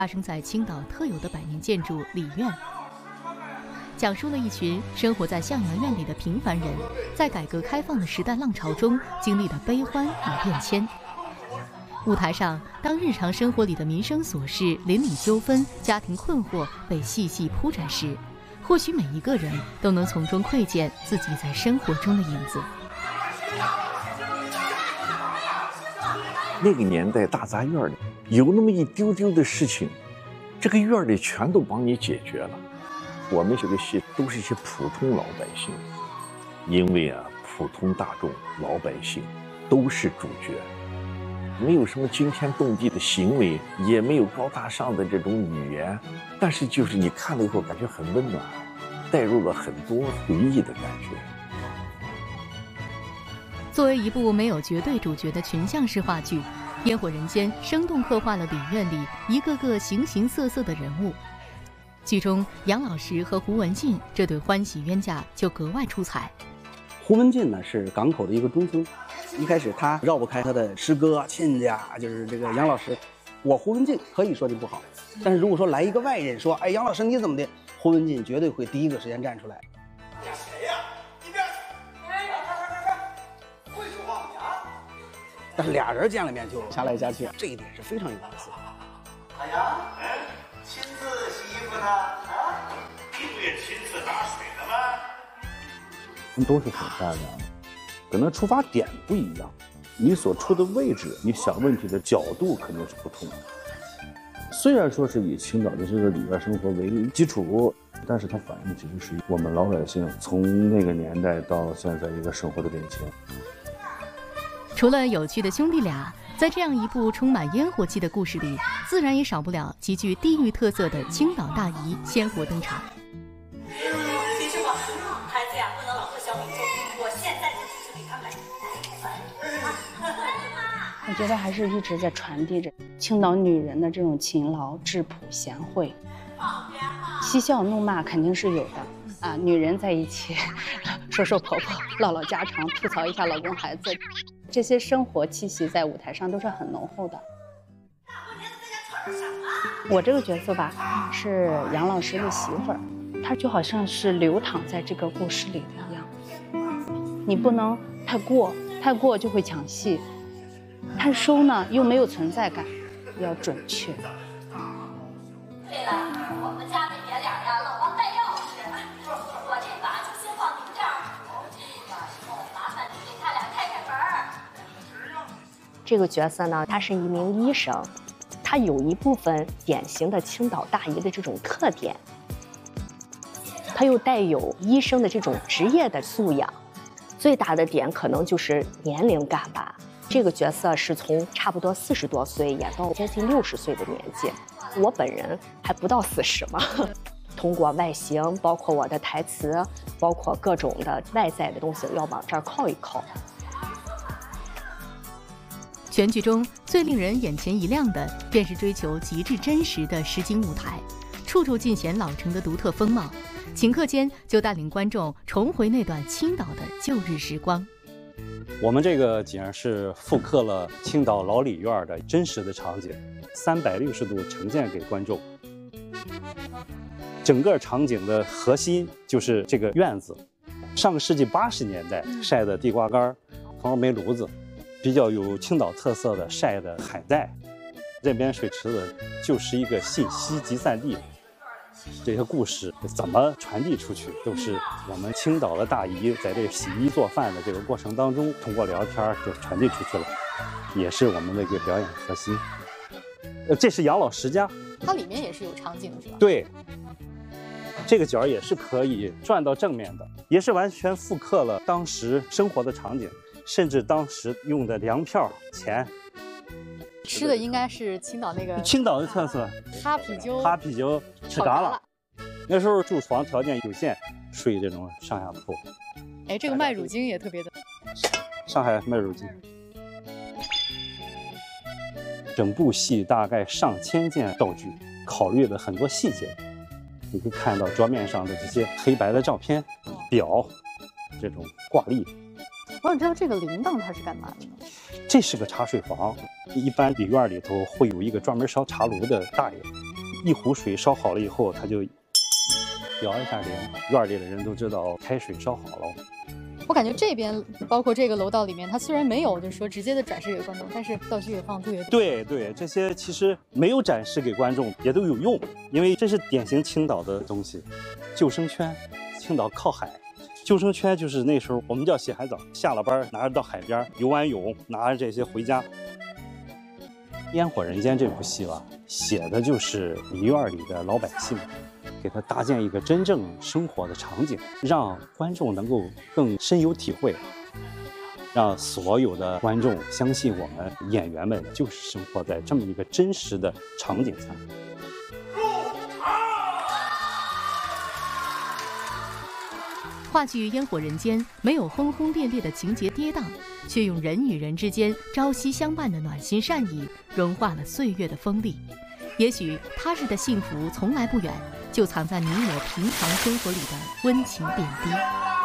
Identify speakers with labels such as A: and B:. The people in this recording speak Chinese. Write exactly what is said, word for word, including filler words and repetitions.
A: 发生在青岛特有的百年建筑李院，讲述了一群生活在向阳院里的平凡人，在改革开放的时代浪潮中经历的悲欢与变迁。舞台上，当日常生活里的民生琐事、邻里纠纷、家庭困惑被细细铺展时，或许每一个人都能从中窥见自己在生活中的影子。
B: 那个年代大杂院里有那么一丢丢的事情，这个院里全都帮你解决了。我们这个戏都是一些普通老百姓，因为啊，普通大众老百姓都是主角，没有什么惊天动地的行为，也没有高大上的这种语言，但是就是你看了以后感觉很温暖，带入了很多回忆的感觉。
A: 作为一部没有绝对主角的群像式话剧，《烟火人间》生动刻画了李院里一个个形形色色的人物。剧中杨老师和胡文进这对欢喜冤家就格外出彩。
C: 胡文进呢是港口的一个中村，一开始他绕不开他的师哥亲家，就是这个杨老师。我胡文进可以说的不好，但是如果说来一个外人说，哎，杨老师你怎么的，胡文进绝对会第一个时间站出来。
D: 谁呀？一边去！哎，快快快快！会说话吗？
C: 但是俩人见了面就掐来掐去，这一点是非常有意思的。
D: 海洋，亲自洗衣服呢？啊，你不也亲自打水的吗？
E: 都是很善良的，可能出发点不一样，你所处的位置，你想问题的角度肯定是不同的。虽然说是以青岛的这个里边生活为基础，但是它反映其实是我们老百姓从那个年代到现在一个生活的变迁。
A: 除了有趣的兄弟俩，在这样一部充满烟火气的故事里，自然也少不了极具地域特色的青岛大姨鲜活登场。
F: 听说吧，孩子呀不能老做小米粥，我现在就只是给他买奶粉。
G: 我觉得还是一直在传递着青岛女人的这种勤劳、质朴、贤惠。嬉笑怒骂肯定是有的啊，女人在一起说说婆婆、唠唠家常、吐槽一下老公孩子，这些生活气息在舞台上都是很浓厚的。我这个角色吧，是杨老师的媳妇儿，她就好像是流淌在这个故事里一样。你不能太过，太过就会抢戏；太收呢，又没有存在感，要准确。
F: 对了，我们家的爷俩呀，老忘带钥匙，我这把就先放您这儿。这个以后麻烦你给他俩开开门。
H: 这个角色呢，他是一名医生，他有一部分典型的青岛大姨的这种特点，他又带有医生的这种职业的素养。最大的点可能就是年龄感吧。这个角色是从差不多四十多岁演到接近六十岁的年纪，我本人还不到四十嘛。通过外形，包括我的台词，包括各种的外在的东西，要往这儿靠一靠。
A: 全剧中最令人眼前一亮的，便是追求极致真实的实景舞台，处处尽显老城的独特风貌，顷刻间就带领观众重回那段青岛的旧日时光。
I: 我们这个景是复刻了青岛老李院的真实的场景，三百六十度呈现给观众。整个场景的核心就是这个院子，上个世纪八十年代晒的地瓜干、黄梅炉子，比较有青岛特色的晒的海带，这边水池子就是一个信息集散地。这些故事怎么传递出去，都是我们青岛的大姨在这洗衣做饭的这个过程当中，通过聊天就传递出去了，也是我们的一个表演核心。呃，这是杨老十家，
J: 它里面也是有场景的，是吧？
I: 对，这个角也是可以转到正面的，也是完全复刻了当时生活的场景，甚至当时用的粮票钱。
J: 吃的应该是青岛那个
I: 青岛的特色，
J: 哈啤酒，
I: 哈啤酒吃嘎啦。那时候住房条件有限，睡这种上下铺。
J: 哎，这个卖乳精也特别的。
I: 上海卖乳精。整部戏大概上千件道具，考虑了很多细节。你可以看到桌面上的这些黑白的照片、表，这种挂历。
J: 我想知道这个铃铛它是干嘛的呢？
I: 这是个茶水房，一般里院里头会有一个专门烧茶炉的大爷， 一壶水烧好了以后，他就摇一下铃，院里的人都知道开水烧好了。
J: 我感觉这边包括这个楼道里面，它虽然没有就是说直接的展示给观众，但是道具也放特别多。
I: 对对，这些其实没有展示给观众也都有用，因为这是典型青岛的东西。救生圈，青岛靠海，救生圈就是那时候我们叫洗海澡，下了班拿着到海边游完泳，拿着这些回家。《烟火人间》这部戏吧，写的就是梨院里的老百姓，给他搭建一个真正生活的场景，让观众能够更深有体会，让所有的观众相信我们演员们就是生活在这么一个真实的场景下。
A: 话剧《烟火人间》没有轰轰烈烈的情节跌宕，却用人与人之间朝夕相伴的暖心善意，融化了岁月的锋利。也许他日的幸福从来不远，就藏在你我平常生活里的温情点滴。